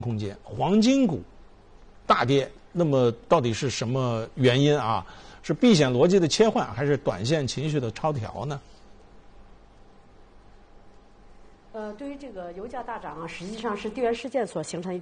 空间，黄金股大跌，那么到底是什么原因啊？是避险逻辑的切换，还是短线情绪的超调呢？ 对于这个油价大涨啊，实际上是地缘事件所形成一种。